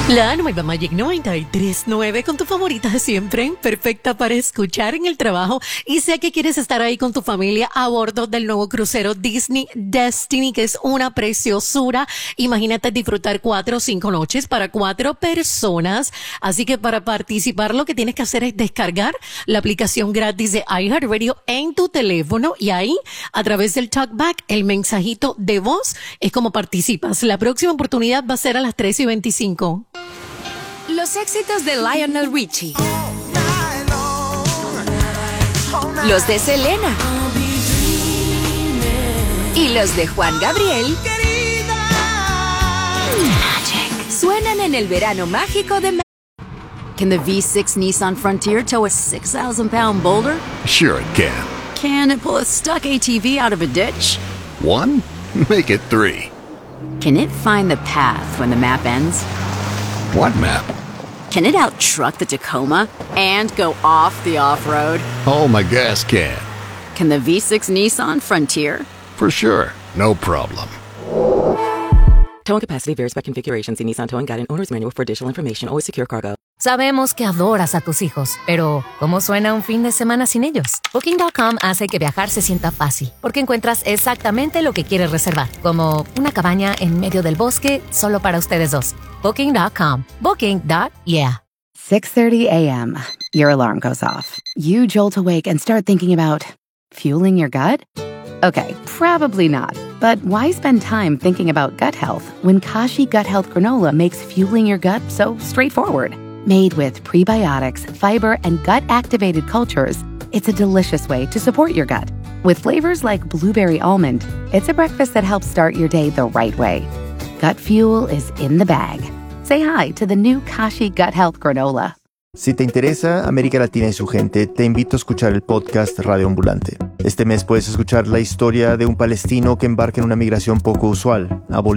La nueva Magic 93.9 con tu favorita de siempre, perfecta para escuchar en el trabajo. Y sé que quieres estar ahí con tu familia a bordo del nuevo crucero Disney Destiny, que es una preciosura. Imagínate disfrutar 4 o 5 noches para 4 personas. Así que para participar lo que tienes que hacer es descargar la aplicación gratis de iHeartRadio en tu teléfono y ahí, a través del TalkBack, el mensajito de voz es como participas. La próxima oportunidad va a ser a las 3:25. Los éxitos de Lionel Richie, los de Selena y los de Juan Gabriel suenan en el verano mágico de Can the V6 Nissan Frontier tow a 6,000-pound boulder? Sure it can. Can it pull a stuck ATV out of a ditch? 1? Make it 3. Can it find the path when the map ends? What map? Can it out-truck the Tacoma and go off the off-road? Oh, my gas can. Can the V6 Nissan Frontier? For sure. No problem. Towing capacity varies by configuration. See Nissan Towing Guide and Owner's Manual for additional information. Always secure cargo. Sabemos que adoras a tus hijos, pero ¿cómo suena un fin de semana sin ellos? Booking.com hace que viajar se sienta fácil, porque encuentras exactamente lo que quieres reservar, como una cabaña en medio del bosque solo para ustedes dos. Booking.com. Booking.yeah. 6:30 a.m. Your alarm goes off. You jolt awake and start thinking about fueling your gut? Okay, probably not. But why spend time thinking about gut health when Kashi Gut Health Granola makes fueling your gut so straightforward? Made with prebiotics, fiber, and gut-activated cultures, it's a delicious way to support your gut. With flavors like blueberry almond, it's a breakfast that helps start your day the right way. Gut fuel is in the bag. Say hi to the new Kashi Gut Health Granola. Si te interesa América Latina y su gente, te invito a escuchar el podcast Radio Ambulante. Este mes puedes escuchar la historia de un palestino que embarca en una migración poco usual,